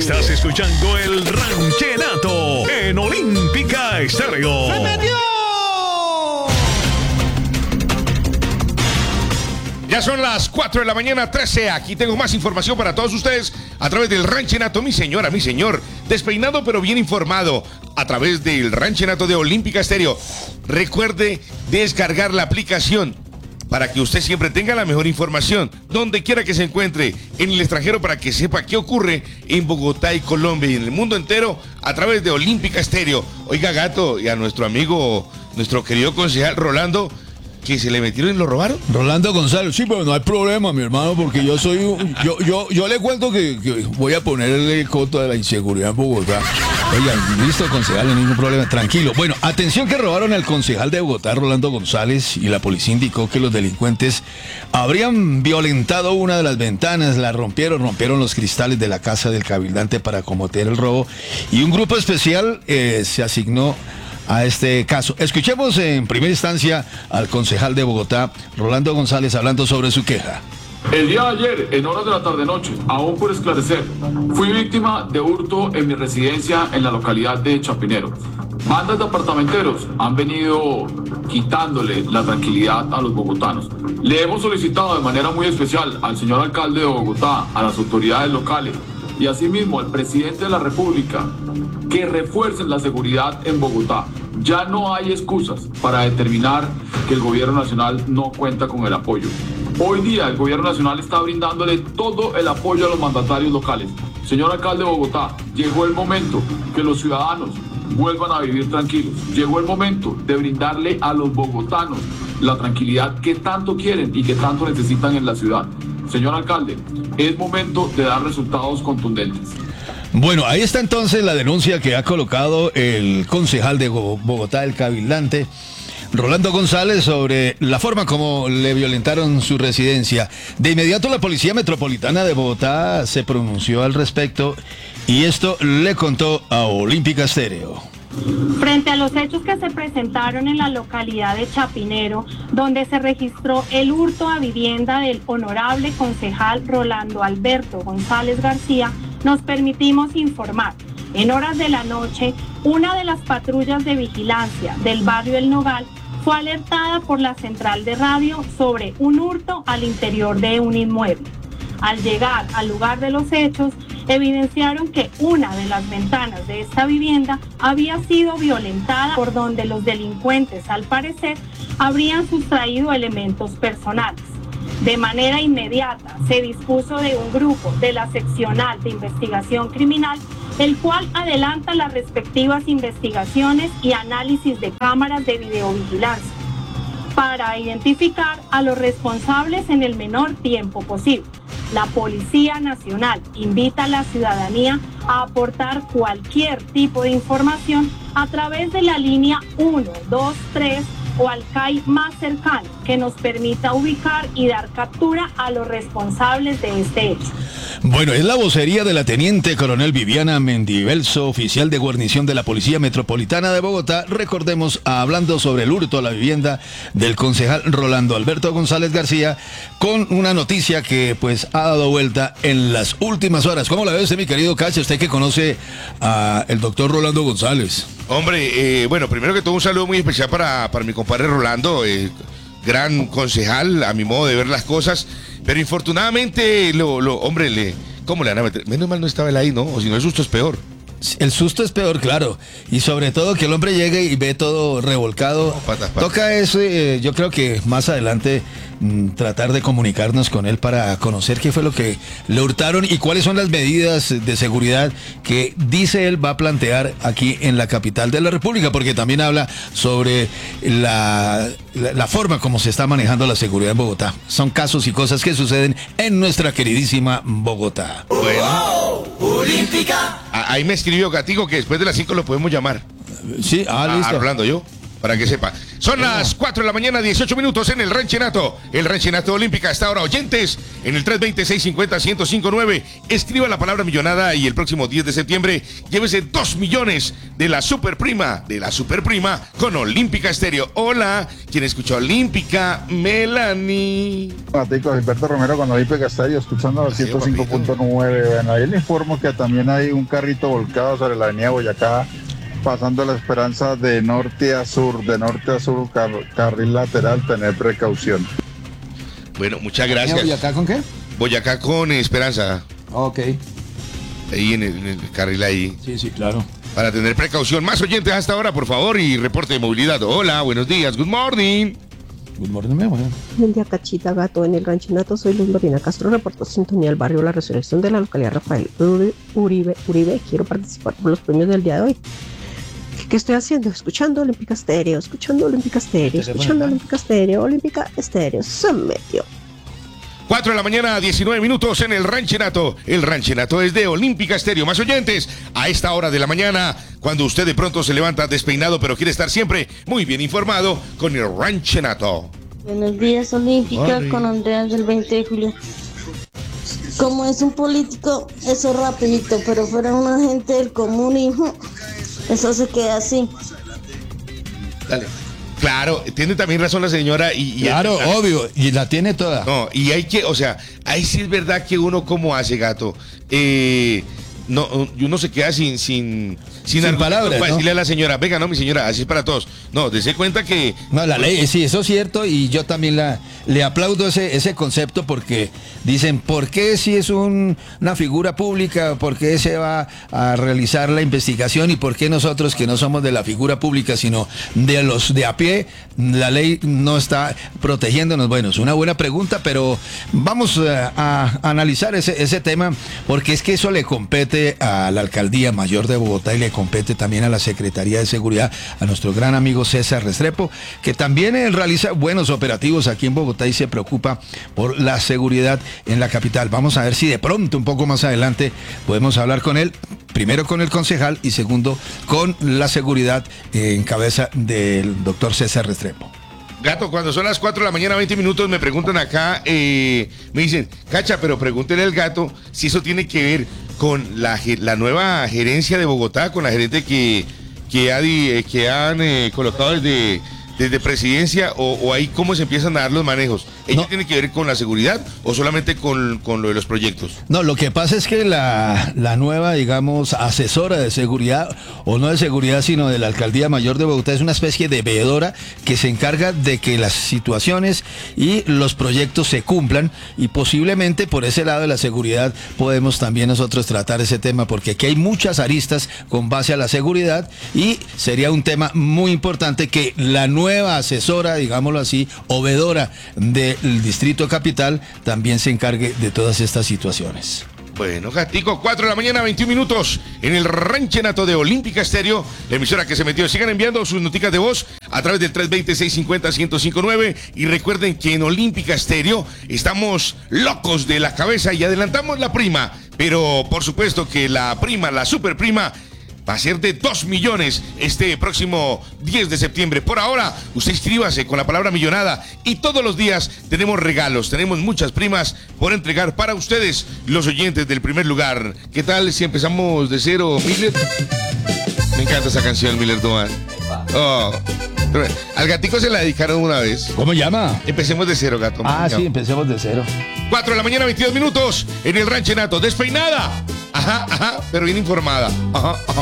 Estás escuchando el Ranchenato en Olímpica Estéreo. ¡Se metió! Ya son las 4 de la mañana, 13. Aquí tengo más información para todos ustedes a través del Ranchenato. Mi señora, mi señor, despeinado pero bien informado a través del Ranchenato de Olímpica Estéreo. Recuerde descargar la aplicación para que usted siempre tenga la mejor información, donde quiera que se encuentre, en el extranjero, para que sepa qué ocurre en Bogotá y Colombia y en el mundo entero a través de Olímpica Estéreo. Oiga, Gato, y a nuestro amigo, nuestro querido concejal Rolando, que se le metieron y lo robaron. Rolando González, sí, pero no hay problema, mi hermano, porque yo soy yo le cuento que voy a ponerle el coto de la inseguridad en Bogotá. Oigan, listo, concejal, no hay ningún problema, tranquilo. Bueno, atención que robaron al concejal de Bogotá, Rolando González, y la policía indicó que los delincuentes habrían violentado una de las ventanas, la rompieron los cristales de la casa del cabildante para cometer el robo, y un grupo especial se asignó a este caso. Escuchemos en primera instancia al concejal de Bogotá, Rolando González, hablando sobre su queja. El día de ayer, en horas de la tarde-noche, aún por esclarecer, fui víctima de hurto en mi residencia en la localidad de Chapinero. Bandas de apartamenteros han venido quitándole la tranquilidad a los bogotanos. Le hemos solicitado de manera muy especial al señor alcalde de Bogotá, a las autoridades locales y asimismo al presidente de la República que refuercen la seguridad en Bogotá. Ya no hay excusas para determinar que el gobierno nacional no cuenta con el apoyo. Hoy día el gobierno nacional está brindándole todo el apoyo a los mandatarios locales. Señor alcalde de Bogotá, llegó el momento que los ciudadanos vuelvan a vivir tranquilos. Llegó el momento de brindarle a los bogotanos la tranquilidad que tanto quieren y que tanto necesitan en la ciudad. Señor alcalde, es momento de dar resultados contundentes. Bueno, ahí está entonces la denuncia que ha colocado el concejal de Bogotá, el cabildante, Rolando González, sobre la forma como le violentaron su residencia. De inmediato la Policía Metropolitana de Bogotá se pronunció al respecto y esto le contó a Olímpica Estéreo. Frente a los hechos que se presentaron en la localidad de Chapinero, donde se registró el hurto a vivienda del honorable concejal Rolando Alberto González García, nos permitimos informar. En horas de la noche, una de las patrullas de vigilancia del barrio El Nogal fue alertada por la central de radio sobre un hurto al interior de un inmueble. Al llegar al lugar de los hechos, evidenciaron que una de las ventanas de esta vivienda había sido violentada, por donde los delincuentes, al parecer, habrían sustraído elementos personales. De manera inmediata se dispuso de un grupo de la Seccional de Investigación Criminal, el cual adelanta las respectivas investigaciones y análisis de cámaras de videovigilancia para identificar a los responsables en el menor tiempo posible. La Policía Nacional invita a la ciudadanía a aportar cualquier tipo de información a través de la línea 123 o al CAI más cercano que nos permita ubicar y dar captura a los responsables de este hecho. Bueno, es la vocería de la teniente coronel Viviana Mendivelso, oficial de guarnición de la Policía Metropolitana de Bogotá, recordemos, hablando sobre el hurto a la vivienda del concejal Rolando Alberto González García, con una noticia que pues ha dado vuelta en las últimas horas. ¿Cómo la ve usted, mi querido Cacha, usted que conoce al doctor Rolando González? Hombre, bueno, primero que todo un saludo muy especial para mi compadre Rolando, gran concejal, a mi modo de ver las cosas, pero infortunadamente, hombre, ¿cómo le van a meter? Menos mal no estaba él ahí, ¿no? O si no, el susto es peor. El susto es peor, claro, y sobre todo que el hombre llegue y ve todo revolcado. No, patas. Toca eso, yo creo que más adelante tratar de comunicarnos con él para conocer qué fue lo que le hurtaron y cuáles son las medidas de seguridad que dice él va a plantear aquí en la capital de la República, porque también habla sobre la forma como se está manejando la seguridad en Bogotá. Son casos y cosas que suceden en nuestra queridísima Bogotá. Bueno, Olímpica. Ahí me escribió Gatigo que después de las 5 lo podemos llamar. Sí, listo. Rolando, yo. para que sepa. Son las 4 de la mañana, 18 minutos en el Ranchenato. El Ranchenato Olímpica está ahora, oyentes, en el 320-650-1059. Escriba la palabra millonada y el próximo 10 de septiembre llévese 2 millones de la superprima, con Olímpica Estéreo. Hola, ¿quién escuchó Olímpica? Melanie. Matico, Gilberto Romero con Olímpica Estéreo, escuchando al 105.9. Bueno, ahí le informo que también hay un carrito volcado sobre la avenida Boyacá, pasando la Esperanza de norte a sur, carril lateral, tener precaución. Bueno, muchas gracias. ¿Boyacá con qué? Boyacá con Esperanza. Ok. Ahí en el carril ahí. Sí, claro. Para tener precaución. Más oyentes hasta ahora, por favor, y reporte de movilidad. Hola, buenos días, good morning. Good morning, mi amor. Buen día, Cachita, Gato. En el Ranchenato soy Luz Lorena Castro, reporto sintonía al barrio La Resurrección de la localidad Rafael Uribe. Quiero participar por los premios del día de hoy. ¿Qué estoy haciendo? Escuchando Olímpica Estéreo, Olímpica Estéreo, se metió. 4 de la mañana, 19 minutos en el Ranchenato. El Ranchenato es de Olímpica Estéreo. Más oyentes, a esta hora de la mañana, cuando usted de pronto se levanta despeinado, pero quiere estar siempre muy bien informado con el Ranchenato. Buenos días, Olímpica, con Andrea del 20 de julio. Como es un político, eso es rapidito, pero fuera un agente del comunismo, eso se queda así. Dale. Claro, tiene también razón la señora Claro, obvio, y la tiene toda. No, y hay que, o sea, ahí sí es verdad que uno como hace, Gato, no, uno se queda sin palabras, para ¿no? decirle a la señora, venga, no, mi señora, así es para todos. No, dese cuenta que... No, la ley, sí, eso es cierto, y yo también le aplaudo ese concepto, porque dicen, ¿por qué si es una figura pública, por qué se va a realizar la investigación, y por qué nosotros que no somos de la figura pública, sino de los de a pie, la ley no está protegiéndonos? Bueno, es una buena pregunta, pero vamos a analizar ese tema, porque es que eso le compete a la Alcaldía Mayor de Bogotá y le compete también a la Secretaría de Seguridad, a nuestro gran amigo César Restrepo, que también realiza buenos operativos aquí en Bogotá y se preocupa por la seguridad en la capital. Vamos a ver si de pronto, un poco más adelante, podemos hablar con él, primero con el concejal y segundo con la seguridad en cabeza del doctor César Restrepo. Gato, cuando son las 4 de la mañana, 20 minutos, me preguntan acá, me dicen, Cacha, pero pregúntele al Gato si eso tiene que ver con la nueva gerencia de Bogotá, con la gerente que han colocado desde presidencia, o ahí cómo se empiezan a dar los manejos. ¿Ello No. tiene que ver con la seguridad o solamente con lo de los proyectos? No, lo que pasa es que la nueva, digamos, asesora de seguridad, o no de seguridad, sino de la Alcaldía Mayor de Bogotá, es una especie de veedora que se encarga de que las situaciones y los proyectos se cumplan, y posiblemente por ese lado de la seguridad podemos también nosotros tratar ese tema, porque aquí hay muchas aristas con base a la seguridad, y sería un tema muy importante que la nueva asesora, digámoslo así, o veedora del Distrito Capital, también se encargue de todas estas situaciones. Bueno, Gatico, 4 de la mañana, 21 minutos, en el Ranchenato de Olímpica Estéreo, la emisora que se metió. Sigan enviando sus noticas de voz a través del 320-650-1059, y recuerden que en Olímpica Estéreo estamos locos de la cabeza y adelantamos la prima, pero por supuesto que la prima, la superprima, va a ser de 2 millones este próximo 10 de septiembre. Por ahora, usted inscríbase con la palabra millonada, y todos los días tenemos regalos, tenemos muchas primas por entregar para ustedes, los oyentes del primer lugar. ¿Qué tal si empezamos de cero, Miller? Me encanta esa canción, Miller Duan. Oh, al Gatico se la dedicaron una vez. ¿Cómo llama? Empecemos de cero, Gato. Sí, empecemos de cero. 4 de la mañana, 22 minutos, en el Ranchenato. Despeinada. Ajá, pero bien informada. Ajá.